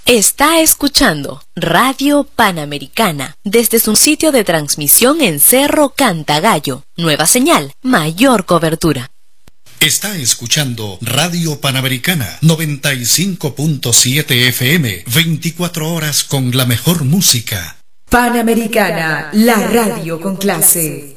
Está escuchando Radio Panamericana desde su sitio de transmisión en Cerro Cantagallo. Nueva señal, mayor cobertura. Está escuchando Radio Panamericana 95.7 FM, 24 horas con la mejor música. Panamericana, la radio con clase.